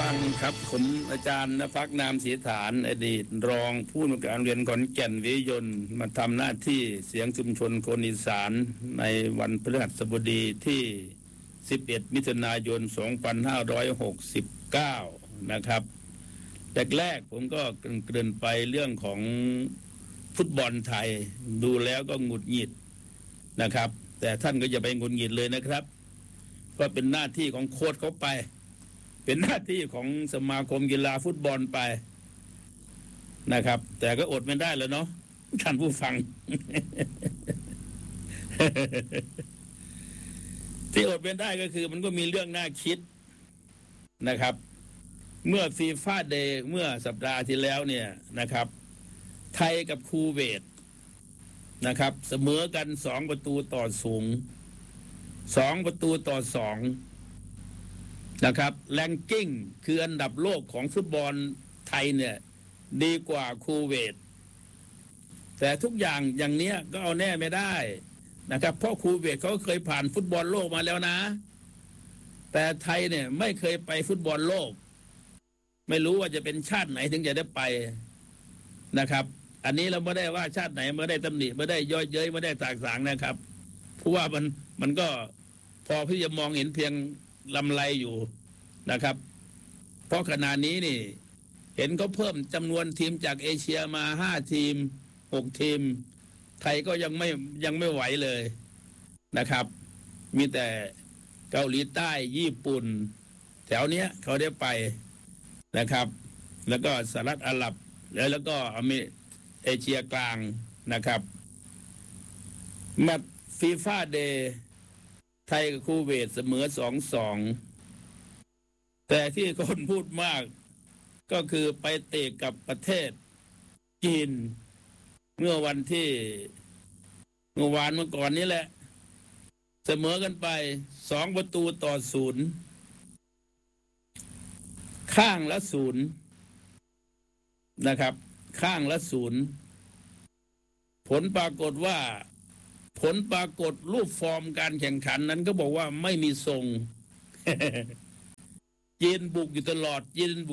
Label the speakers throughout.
Speaker 1: ฟังครับผมอาจารย์ณภักนามศรีฐานอดีตรองผู้อำนวยการโรงเรียนขอนแก่นวิทยนต์มาทำหน้าที่เสียงชุมชนคนอีสานในวันพฤหัสบดีที่11มิถุนายน2569นะครับแรกผมก็เกริ่นไปเรื่องของฟุตบอลไทยดูแล้วก็หงุดหงิดนะครับแต่ท่านก็อย่าไปหงุดหงิดเลยนะครับก็เป็นหน้าที่ของโค้ชเขาไปเป็นหน้าที่ของสมาคมกีฬาฟุตบอลไปนะครับแต่ก็อดไม่ได้แล้วเนาะท่านผู้ฟัง ที่อดไม่ได้ก็คือมันก็มีเรื่องน่าคิดนะครับเมื่อฟีฟ่าเดย์เมื่อสัปดาห์ที่แล้วเนี่ยนะครับไทยกับคูเวตนะครับเสมอกัน2-2 นะครับแรงกิ้งคืออันดับโลกของฟุตบอลไทยเนี่ยดีกว่าคูเวตแต่ทุกอย่างอย่างเนี้ยก็เอาแน่ไม่ได้นะครับเพราะคูเวตเขาเคยผ่านฟุตบอลโลกมาแล้วนะแต่ไทยเนี่ยไม่เคยไปฟุตบอลโลกไม่รู้ว่าจะเป็นชาติไหนถึงจะได้ไปนะครับอันนี้เราไม่ได้ว่าชาติไหนไม่ได้ตำหนิไม่ได้ย่อเย้ยไม่ได้ตากสางนะครับเพราะว่ามันก็พอที่จะมองเห็นเพียงลำไรอยู่นะครับเพราะขณะนี้นี่เห็นเขาเพิ่มจำนวนทีมจากเอเชียมา5 ทีม 6 ทีมไทยก็ยังไม่ไหวเลยนะครับมีแต่เกาหลีใต้ญี่ปุ่นแถวเนี้ยเขาได้ไปนะครับแล้วก็สหรัฐอาหรับแล้วก็เอเชียกลางนะครับแมตช์ฟีฟ่าเดย์ไทยกับคูเวตเสมอ2-2แต่ที่คนพูดมากก็คือไปเตะกับประเทศจีนเมื่อวันที่เมื่อก่อนนี้แหละเสมอกันไป2-0ข้างละ0นะครับข้างละ0ผลปรากฏรูปฟอร์มการแข่งขันนั้นก็บอกว่าไม่มีทรง จีนบุกอยู่ตลอด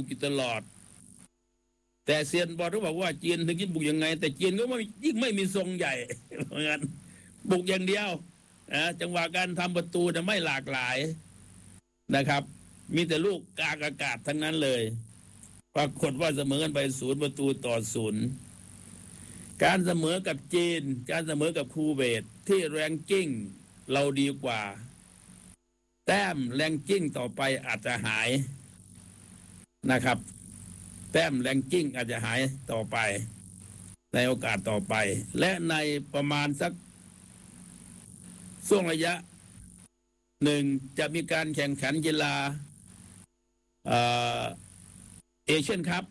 Speaker 1: แต่เซียนบอลเขาบอกว่าจีนถึงจะบุกยังไงแต่จีนก็ยิ่งไม่มีทรงใหญ่ เพราะงั้นบุกอย่างเดียวจังหวะการทำประตูจะไม่หลากหลายนะครับมีแต่ลูกกากอากาศทั้งนั้นเลยปรากฏว่าเสมอกันไป0-0การเสมอกับจีนการเสมอกับคูเวตที่แรงกิ้งเราดีกว่าแต้มแรงกิ้งต่อไปอาจจะหายนะครับแต้มแรงกิ้งอาจจะหายต่อไปในโอกาสต่อไปและในประมาณสักช่วงระยะหนึ่งจะมีการแข่งขันกีฬาเอเชียนคัพ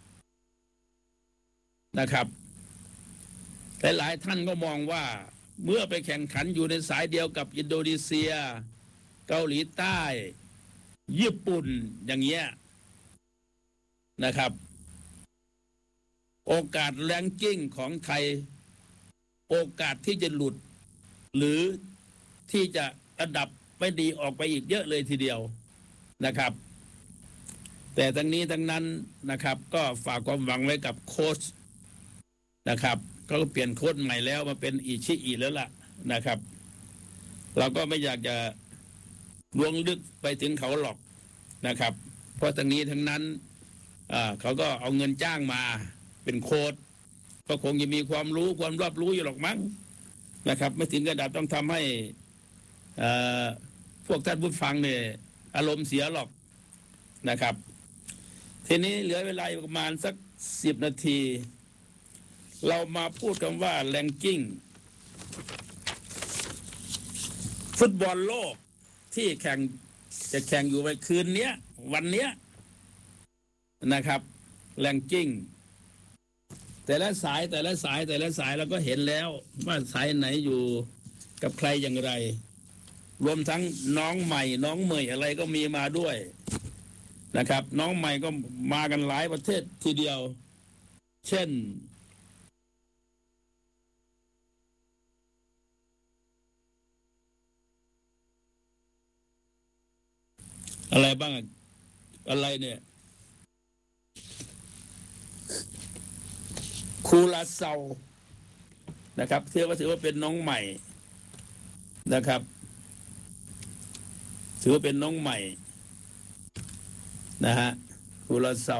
Speaker 1: นะครับหลายท่านก็มองว่าเมื่อไปแข่งขันอยู่ในสายเดียวกับอินโดนีเซียเกาหลีใต้ญี่ปุ่นอย่างเงี้ยนะครับโอกาสแรงกิ้งของไทยโอกาสที่จะหลุดหรือที่จะระดับไม่ดีออกไปอีกเยอะเลยทีเดียวนะครับแต่ทั้งนี้ทั้งนั้นนะครับก็ฝากความหวังไว้กับโค้ชนะครับเขาเปลี่ยนโค้ชใหม่แล้วมาเป็นอิชิอิแล้วล่ะนะครับเราก็ไม่อยากจะลวงลึกไปถึงเขาหรอกนะครับเพราะทั้งนี้ทั้งนั้นเขาก็เอาเงินจ้างมาเป็นโค้ชก็คงจะมีความรอบรู้อยู่หรอกมั้งนะครับไม่ถึงกระดับต้องทำให้พวกท่านผู้ฟังเนี่ยอารมณ์เสียหรอกนะครับทีนี้เหลือเวลาประมาณสัก10 นาทีเรามาพูดกันว่าแรงกิ้งฟุตบอลโลกที่จะแข่งอยู่ในคืนนี้วันนี้นะครับแรงกิ้งแต่ละสายเราก็เห็นแล้วว่าสายไหนอยู่กับใครอย่างไรรวมทั้งน้องใหม่น้องเมยอะไรก็มีมาด้วยนะครับน้องใหม่ก็มากันหลายประเทศทีเดียวเช่น อะไรบ้างอะไรเนี่ยคูลาเซานะครับถือว่าเป็นน้องใหม่นะครับถือว่าเป็นน้องใหม่นะฮะคูลาเซา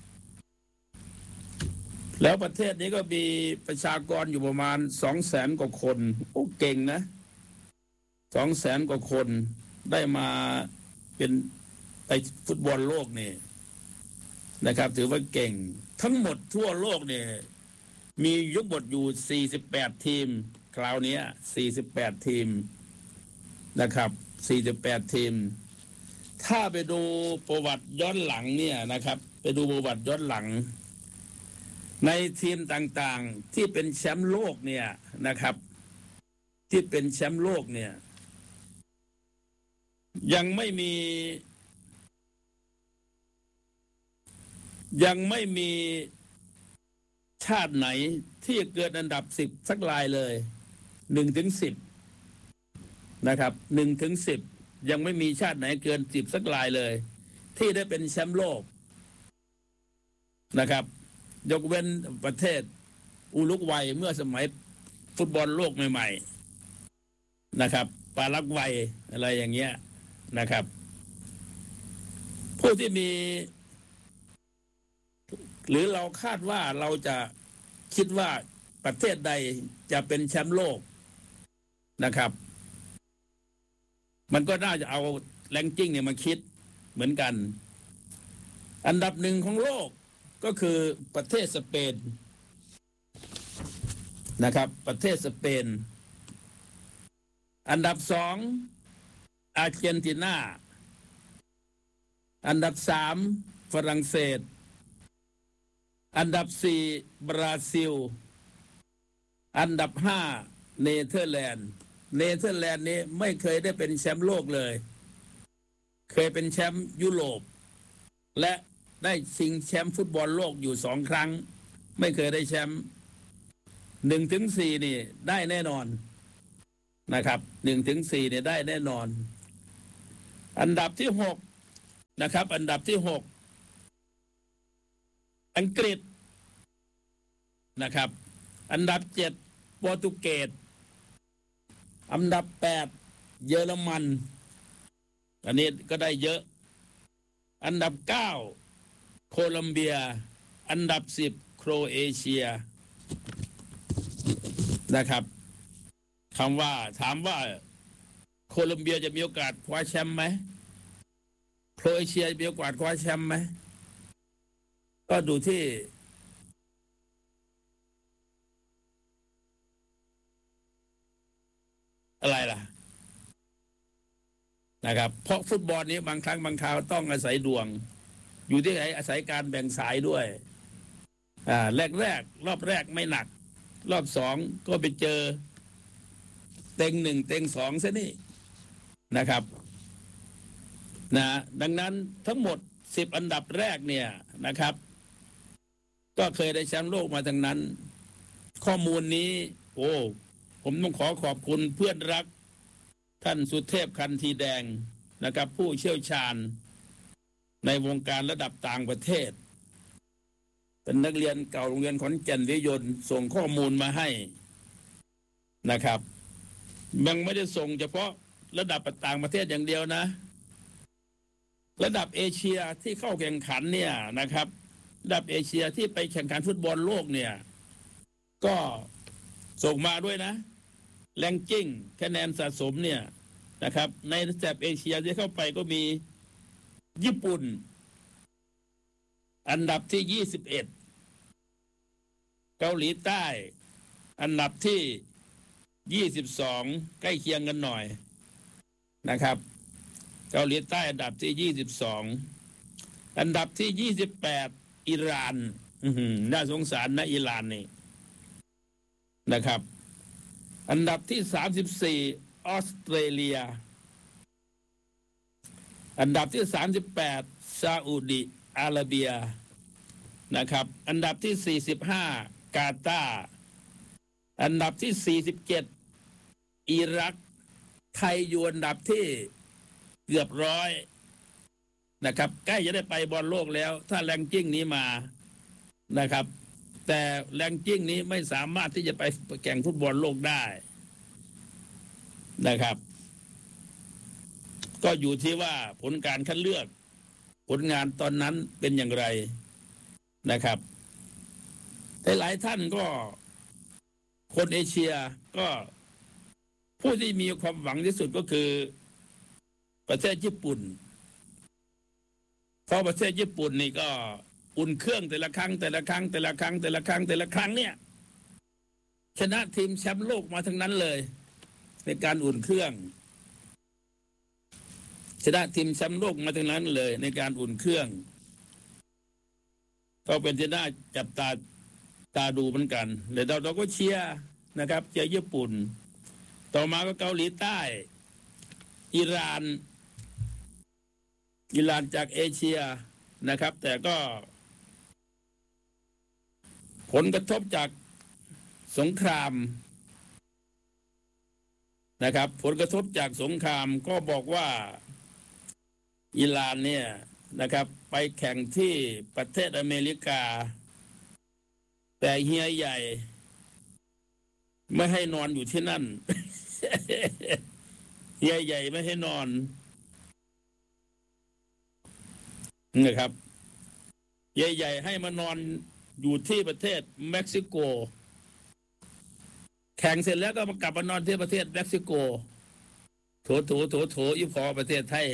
Speaker 1: แล้วประเทศนี้ก็มีประชากรอยู่ประมาณ200,000 กว่าคนโอ้เก่งนะ200,000 กว่าคนได้มาเป็นไปฟุตบอลโลกนี่นะครับถือว่าเก่งทั้งหมดทั่วโลกเนี่ยมียกบทอยู่48ทีมคราวนี้48ทีมนะครับ48ทีมถ้าไปดูประวัติย้อนหลังเนี่ยนะครับไปดูประวัติย้อนหลังในทีมต่างๆที่เป็นแชมป์โลกเนี่ยนะครับที่เป็นแชมป์โลกเนี่ยยังไม่มีชาติไหนที่เกิดอันดับ10สักรายเลย1 ถึง 10นะครับ1 ถึง 10ยังไม่มีชาติไหนเกิน10สักรายเลยที่ได้เป็นแชมป์โลกนะครับยกเว้นประเทศอุรุกวัยเมื่อสมัยฟุตบอลโลกใหม่ๆนะครับปารักวัยอะไรอย่างเงี้ยนะครับผู้ที่มีหรือเราคาดว่าเราจะคิดว่าประเทศใดจะเป็นแชมป์โลกนะครับมันก็น่าจะเอาแรงกิ้งเนี่ยมาคิดเหมือนกันอันดับหนึ่งของโลกก็คือประเทศสเปนนะครับประเทศสเปนอันดับ2อาร์เจนตินาอันดับ3ฝรั่งเศสอันดับ4บราซิลอันดับ5เนเธอร์แลนด์นี้ไม่เคยได้เป็นแชมป์โลกเลยเคยเป็นแชมป์ยุโรปและได้ชิงแชมป์ฟุตบอลโลกอยู่2 ครั้งไม่เคยได้แชมป์1 ถึง 4นี่ได้แน่นอนนะครับ1 ถึง 4เนี่ยได้แน่นอนอันดับที่6นะครับอันดับที่6อังกฤษนะครับอันดับ7โปรตุเกสอันดับ8เยอรมันอันนี้ก็ได้เยอะอันดับ9โคลัมเบียอันดับ10โครเอเชียนะครับถามว่าโคลัมเบียจะมีโอกาสคว้าแชมป์ไหมโครเอเชียมีโอกาสคว้าแชมป์ไหมก็ดูที่อะไรล่ะนะครับเพราะฟุตบอลนี้บางครั้งบางคราวต้องอาศัยดวงอยู่ที่ไหนอาศัยการแบ่งสายด้วยรอบแรกไม่หนักรอบ2ก็ไปเจอเต็ง1เต็ง2ซะนี่นะครับนะดังนั้นทั้งหมด10อันดับแรกเนี่ยนะครับก็เคยได้แชมป์โลกมาทั้งนั้นข้อมูลนี้โอ้ผมต้องขอบคุณเพื่อนรักท่านสุเทพคันธีแดงนะครับผู้เชี่ยวชาญในวงการระดับต่างประเทศเป็นนักเรียนเก่าโรงเรียนขอนแก่นวิทยนต์ส่งข้อมูลมาให้นะครับยังไม่ได้ส่งเฉพาะระดับต่างประเทศอย่างเดียวนะระดับเอเชียที่เข้าแข่งขันเนี่ยนะครับระดับเอเชียที่ไปแข่งขันฟุตบอลโลกเนี่ยก็ส่งมาด้วยนะแรงกิ้งคะแนนสะสมเนี่ยนะครับในแถบเอเชียที่เข้าไปก็มีญี่ปุ่นอันดับที่21เกาหลีใต้อันดับที่22ใกล้เคียงกันหน่อยนะครับเกาหลีใต้อันดับที่22อันดับที่28อิหร่านน่าสงสารนะอิหร่านนี่นะครับอันดับที่34ออสเตรเลียอันดับที่38ซาอุดิอาระเบียนะครับอันดับที่45กาตาร์อันดับที่47อิรักไทยอยู่อันดับที่เกือบ100นะครับใกล้จะได้ไปบอลโลกแล้วถ้าแรงกิ้งนี้มานะครับแต่แรงกิ้งนี้ไม่สามารถที่จะไปแข่งฟุตบอลโลกได้นะครับ ก็อยู่ที่ว่าผลการคัดเลือกผลงานตอนนั้นเป็นอย่างไรนะครับแต่หลายท่านก็คนเอเชียก็ผู้ที่มีความหวังที่สุดก็คือประเทศญี่ปุ่นเพราะประเทศญี่ปุ่นนี่ก็อุ่นเครื่องแต่ละครั้งเนี่ยชนะทีมแชมป์โลกมาทั้งนั้นเลยในการอุ่นเครื่องชนะทีมแชมป์โลกมาทั้งนั้นเลยในการอุ่นเครื่องก็เป็นที่น่าจับตาดูเหมือนกันเลยเราก็เชียร์นะครับเชียร์ญี่ปุ่นต่อมาก็เกาหลีใต้อิหร่านจากเอเชียนะครับแต่ก็ผลกระทบจากสงครามนะครับผลกระทบจากสงครามก็บอกว่าอิหร่านเนี่ยนะครับไปแข่งที่ประเทศอเมริกาแต่เฮียใหญ่ไม่ให้นอนอยู่ที่นั่น เฮียใหญ่ไม่ให้นอนนะครับเฮียใหญ่ให้มานอนอยู่ที่ประเทศเม็กซิโกแข่งเสร็จแล้วก็มากลับมานอนที่ประเทศเม็กซิโกโถอีพอประเทศไทย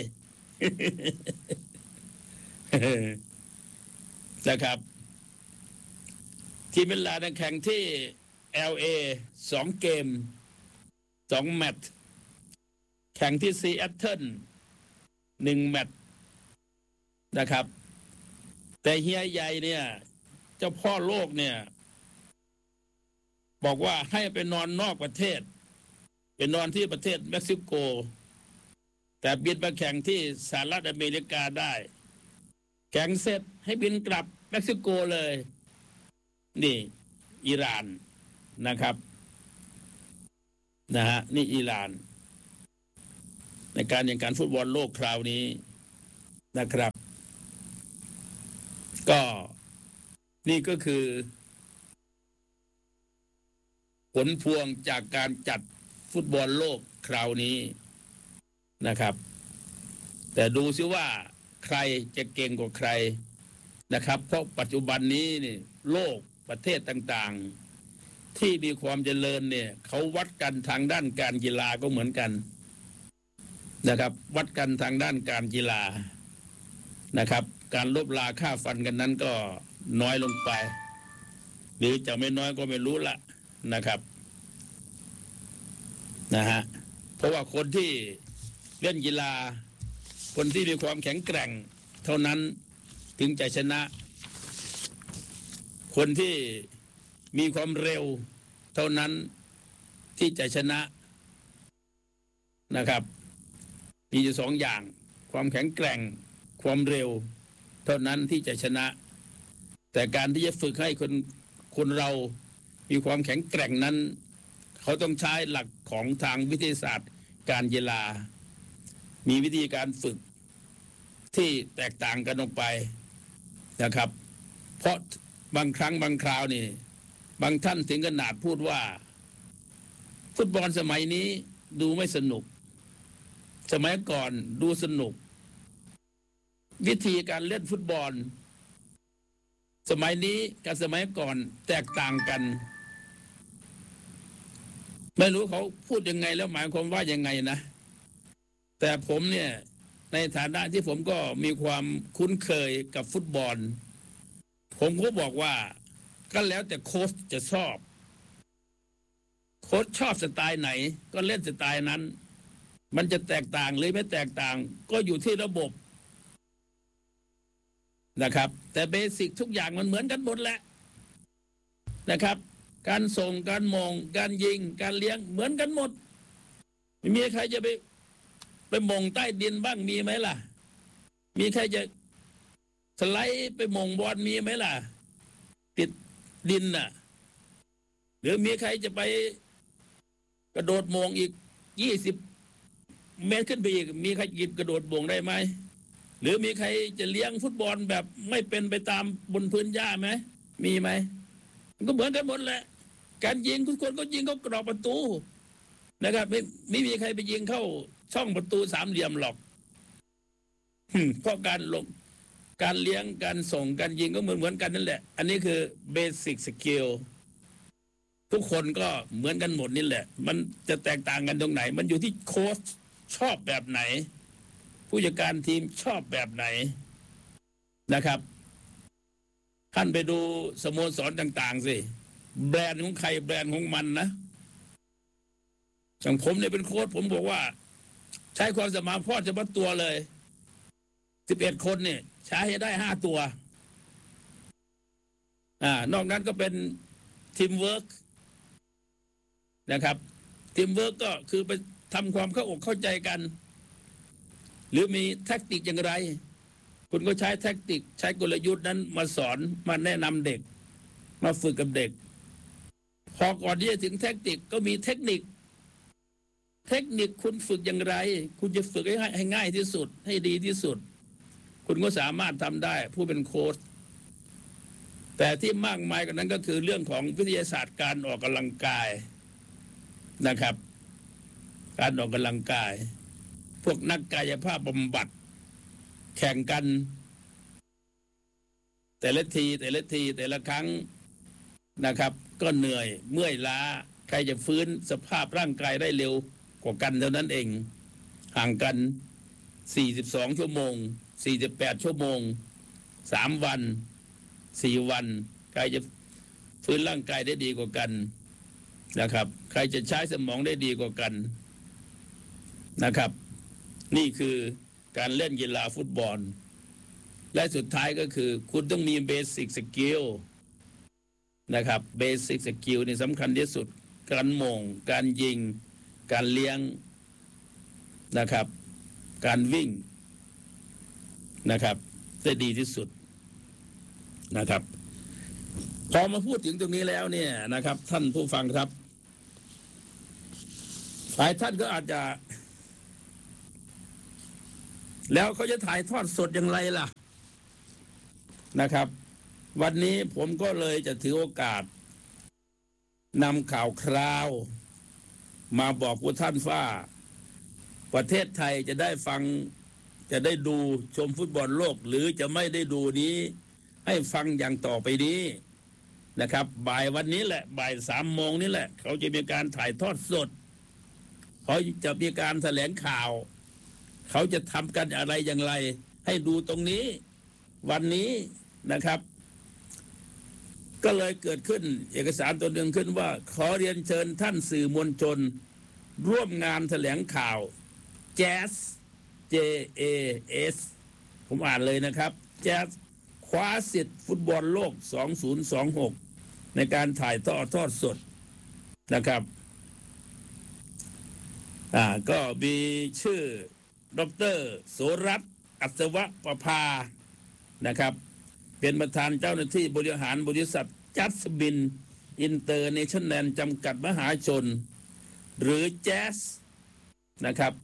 Speaker 1: นะครับทีมเวลาแข่งที่ LA 2 เกม 2 แมตช์แข่งที่ซีแอตเทิล1 แมตช์นะครับแต่เฮียใหญ่เนี่ยเจ้าพ่อโลกเนี่ยบอกว่าให้ไปนอนนอกประเทศไปนอนที่ประเทศเม็กซิโกแต่บินมาแข่งที่สหรัฐอเมริกาได้แข่งเสร็จให้บินกลับเม็กซิโกเลยนี่อิหร่านนะครับนะฮะนี่อิหร่านในการแข่งขันฟุตบอลโลกคราวนี้นะครับก็นี่ก็คือผลพวงจากการจัดฟุตบอลโลกคราวนี้นะครับแต่ดูซิว่าใครจะเก่งกว่าใครนะครับเพราะปัจจุบันนี้นี่โลกประเทศต่างๆที่มีความเจริญเนี่ยเขาวัดกันทางด้านการกีฬาก็เหมือนกันนะครับวัดกันทางด้านการกีฬานะครับการลบราค่าฟันกันนั้นก็น้อยลงไปหรือจะไม่น้อยก็ไม่รู้ละนะครับนะฮะเพราะว่าคนที่เล่นกีฬาคนที่มีความแข็งแกร่งเท่านั้นถึงจะชนะคนที่มีความเร็วเท่านั้นที่จะชนะนะครับมีอยู่2 อย่างความแข็งแกร่งความเร็วเท่านั้นที่จะชนะแต่การที่จะฝึกให้คนเรามีความแข็งแกร่งนั้นเขาต้องใช้หลักของทางวิทยาศาสตร์การกีฬามีวิธีการฝึกที่แตกต่างกันออกไปนะครับเพราะบางครั้งบางคราวนี่บางท่านถึงขนาดพูดว่าฟุตบอลสมัยนี้ดูไม่สนุกสมัยก่อนดูสนุกวิธีการเล่นฟุตบอลสมัยนี้กับสมัยก่อนแตกต่างกันไม่รู้เขาพูดยังไงแล้วหมายความว่ายังไงนะแต่ผมเนี่ยในฐานะที่ผมก็มีความคุ้นเคยกับฟุตบอลผมก็บอกว่าก็แล้วแต่โค้ชจะชอบโค้ชชอบสไตล์ไหนก็เล่นสไตล์นั้นมันจะแตกต่างหรือไม่แตกต่างก็อยู่ที่ระบบนะครับแต่เบสิกทุกอย่างมันเหมือนกันหมดแหละนะครับการส่งการมองการยิงการเลี้ยงเหมือนกันหมดไม่มีใครจะไปมองใต้ดินบ้างมีไหมล่ะมีใครจะสไลด์ไปมองบอลมีไหมล่ะติดดินน่ะหรือมีใครจะไปกระโดดมองอีก20 เมตรขึ้นไปอีกมีใครหยิบกระโดดมองได้ไหมหรือมีใครจะเลี้ยงฟุตบอลแบบไม่เป็นไปตามบนพื้นหญ้าไหมมีไหมมันก็เหมือนกันหมดแหละการยิงทุกคนก็ยิงเข้ากรอบประตูนะครับไม่มีใครไปยิงเข้าช่องประตูสามเหลี่ยมหรอกเพราะการลงการเลี้ยงการส่งการยิงก็เหมือนกันนั่นแหละอันนี้คือเบสิกสกิลทุกคนก็เหมือนกันหมดนี่แหละมันจะแตกต่างกันตรงไหนมันอยู่ที่โค้ชชอบแบบไหนผู้จัดการทีมชอบแบบไหนนะครับท่านไปดูสโมสรต่างๆสิแบรนด์ของใครแบรนด์ของมันนะอย่างผมเนี่ยเป็นโค้ชผมบอกว่าใช้ความสามารถพอจะมัดตัวเลย11 คนเนี่ยใช้ให้ได้5 ตัวนอกนั้นก็เป็นทีมเวิร์กนะครับทีมเวิร์กก็คือไปทำความเข้าอกเข้าใจกันหรือมีแทคติกอย่างไรคุณก็ใช้แทคติกใช้กลยุทธ์นั้นมาสอนมาแนะนำเด็กมาฝึกกับเด็กพอก่อนที่จะถึงแทคติกก็มีเทคนิคคุณฝึกอย่างไรคุณจะฝึกให้ง่ายที่สุดให้ดีที่สุดคุณก็สามารถทำได้ผู้เป็นโค้ชแต่ที่มากมายกว่านั้นก็คือเรื่องของวิทยาศาสตร์การออกกำลังกายนะครับการออกกำลังกายพวกนักกายภาพบำบัดแข่งกันแต่ละทีแต่ละครั้งนะครับก็เหนื่อยเมื่อยล้าใครจะฟื้นสภาพร่างกายได้เร็วกว่ากันเท่านั้นเองห่างกัน42 ชั่วโมง48 ชั่วโมง3 วัน4 วันใครจะฟื้นร่างกายได้ดีกว่ากันนะครับใครจะใช้สมองได้ดีกว่ากันนะครับนี่คือการเล่นกีฬาฟุตบอลและสุดท้ายก็คือคุณต้องมีเบสิกสกิลนะครับเบสิกสกิลนี่สำคัญที่สุดการมงการยิงการเลี้ยงนะครับการวิ่งนะครับได้ดีที่สุดนะครับพอมาพูดถึงตรงนี้แล้วเนี่ยนะครับท่านผู้ฟังครับหลายท่านก็อาจจะแล้วเขาจะถ่ายทอดสดอย่างไรล่ะนะครับวันนี้ผมก็เลยจะถือโอกาสนำข่าวคราวมาบอกผู้ท่านว่าประเทศไทยจะได้ฟังจะได้ดูชมฟุตบอลโลกหรือจะไม่ได้ดูนี้ให้ฟังอย่างต่อไปนี้นะครับบ่ายวันนี้แหละบ่าย3 โมงนี้แหละเขาจะมีการถ่ายทอดสดเขาจะมีการแถลงข่าวเขาจะทำกันอะไรอย่างไรให้ดูตรงนี้วันนี้นะครับก็เลยเกิดขึ้นเอกสารตัวหนึ่งขึ้นว่าขอเรียนเชิญท่านสื่อมวลชนร่วมงานแถลงข่าวแจ๊ส JAS ผมอ่านเลยนะครับแจ๊สคว้าสิทธิ์ฟุตบอลโลก2026ในการถ่ายทอดสดนะครับก็มีชื่อดร.โสรัตน์อัศวประภานะครับเป็นประธานเจ้าหน้าที่บริหารบริษัทจัสบินอินเตอร์เนชั่นแนลจำกัดมหาชนหรือแจ๊สนะครับ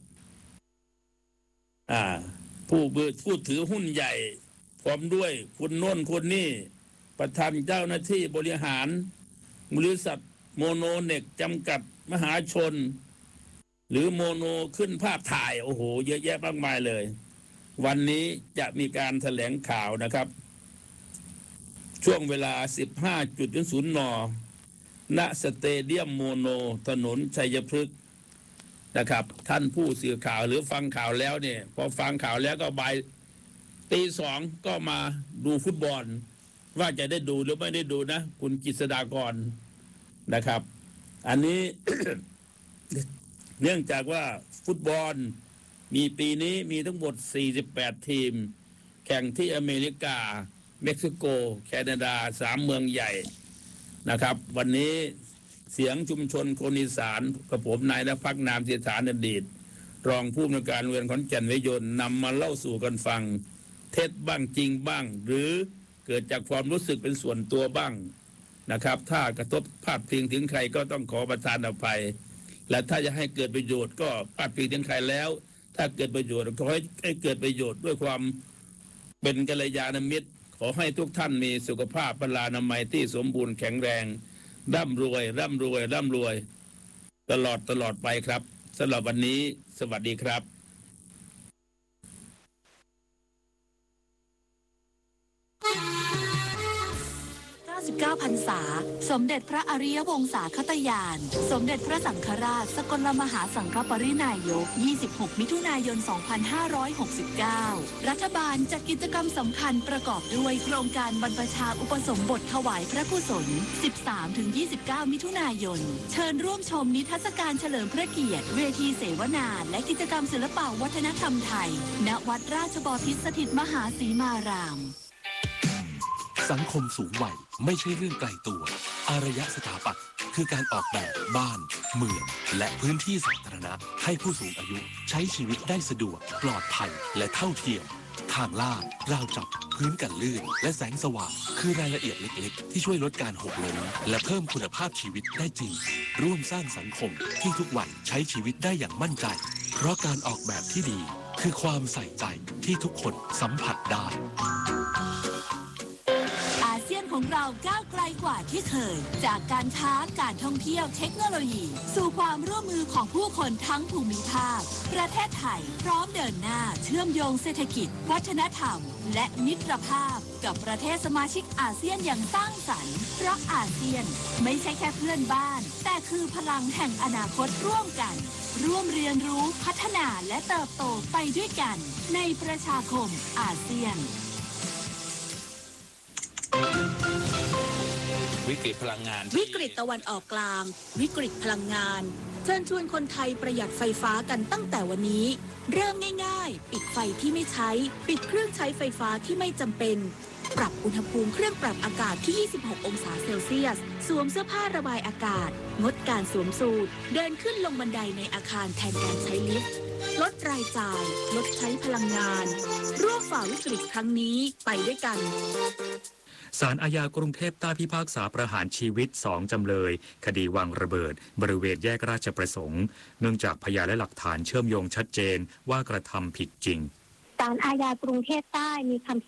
Speaker 1: ผู้ถือหุ้นใหญ่พร้อมด้วยคุณโน่นคนนี้ประธานเจ้าหน้าที่บริหารบริษัทโมโนเน็กจำกัดมหาชนหรือโมโนขึ้นภาพถ่ายโอ้โหเยอะแยะมากมายเลยวันนี้จะมีการแถลงข่าวนะครับช่วงเวลา 15:00 น.ณสเตเดียมโมโนถนนชัยพฤกษ์นะครับท่านผู้สื่อข่าวหรือฟังข่าวแล้วเนี่ยพอฟังข่าวแล้วก็บ่าย 2:00 ก็มาดูฟุตบอลว่าจะได้ดูหรือไม่ได้ดูนะคุณกฤษฎากรนะครับอันนี้ เนื่องจากว่าฟุตบอลมีปีนี้มีทั้งหมด48 ทีมแข่งที่อเมริกาเม็กซิโกแคนาดา3 เมืองใหญ่นะครับวันนี้เสียงชุมชนคนอีสานกับผมนายณภักดิ์นามเสียฐานอดีตรองผู้อำนวยการโรงเรียนขอนแก่นวิทยนต์นำมาเล่าสู่กันฟังเท็จบ้างจริงบ้างหรือเกิดจากความรู้สึกเป็นส่วนตัวบ้างนะครับถ้ากระทบพาดพิงถึงใครก็ต้องขอประทานอภัยและถ้าจะให้เกิดประโยชน์ก็พาดพิงถึงใครแล้วถ้าเกิดประโยชน์ขอให้เกิดประโยชน์ด้วยความเป็นกัลยาณมิตรขอให้ทุกท่านมีสุขภาพพลานามัยที่สมบูรณ์แข็งแรงร่ำรวยร่ำรวยร่ำรวยตลอดไปครับสำหรับวันนี้สวัสดีครับ
Speaker 2: 99 พรรษาสมเด็จพระอริยวงศาคตยานสมเด็จพระสังฆราชสกลมหาสังฆปรินายก26 มิถุนายน 2569รัฐบาลจัดกิจกรรมสำคัญประกอบด้วยโครงการบรรพชาอุปสมบทถวายพระกุศล 13-29 มิถุนายนเชิญร่วมชมนิทรรศการเฉลิมพระเกียรติเวทีเสวนาและกิจกรรมศิลปวัฒนธรรมไทยณวัดราชบพิตรสถิตมหาสีมาราม
Speaker 3: สังคมสูงวัยไม่ใช่เรื่องไกลตัวอารยสถาปัตย์คือการออกแบบบ้านเมืองและพื้นที่สาธารณะให้ผู้สูงอายุใช้ชีวิตได้สะดวกปลอดภัยและเท่าเทียมทางลาดราวจับพื้นกันลื่นและแสงสว่างคือรายละเอียดเล็กๆที่ช่วยลดการหกล้มและเพิ่มคุณภาพชีวิตได้จริงร่วมสร้างสังคมที่ทุกวันใช้ชีวิตได้อย่างมั่นใจเพราะการออกแบบที่ดีคือความใส่ใจที่ทุกคนสัมผัสได้
Speaker 2: อาเซียนของเราก้าวไกลกว่าที่เคยจากการค้าการท่องเที่ยวเทคโนโลยีสู่ความร่วมมือของผู้คนทั้งภูมิภาคประเทศไทยพร้อมเดินหน้าเชื่อมโยงเศรษฐกิจวัฒนธรรมและมิตรภาพกับประเทศสมาชิกอาเซียนอย่างสร้างสรรค์เพราะอาเซียนไม่ใช่แค่เพื่อนบ้านแต่คือพลังแห่งอนาคตร่วมกันร่วมเรียนรู้พัฒนาและเติบโตไปด้วยกันในประชาคมอาเซียน
Speaker 1: วิกฤตพลังงาน
Speaker 2: วิกฤตตะวันออกกลางวิกฤตพลังงานเชิญชวนคนไทยประหยัดไฟฟ้ากันตั้งแต่วันนี้เริ่มง่ายๆปิดไฟที่ไม่ใช้ปิดเครื่องใช้ไฟฟ้าที่ไม่จำเป็นปรับอุณหภูมิเครื่องปรับอากาศที่26 องศาเซลเซียสสวมเสื้อผ้าระบายอากาศงดการสวมสูทเดินขึ้นลงบันไดในอาคารแทนการใช้ลิฟต์ลดรายจ่ายลดใช้พลังงานร่วมฝ่าวิกฤตครั้งนี้ไปด้วยกัน
Speaker 4: ศาลอาญากรุงเทพใต้พิพากษาประหารชีวิต2 จำเลยคดีวางระเบิดบริเวณแยกราชประสงค์เนื่องจากพยานและหลักฐานเชื่อมโยงชัดเจนว่ากระทำผิดจริง
Speaker 5: ศาลอาญากรุงเทพใต้มีคำ